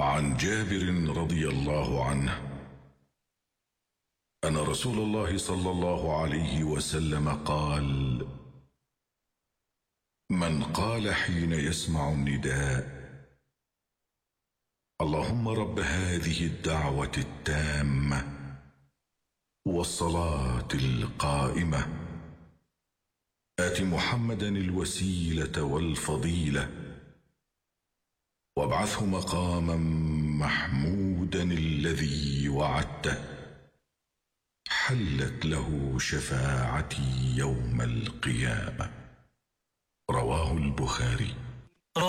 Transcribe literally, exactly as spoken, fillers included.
عن جابر رضي الله عنه أن رسول الله صلى الله عليه وسلم قال: من قال حين يسمع النداء: اللهم رب هذه الدعوة التامة والصلاة القائمة آت محمدا الوسيلة والفضيلة وابعثه مقاما محمودا الذي وعدته، حلت له شفاعتي يوم القيامة. رواه البخاري.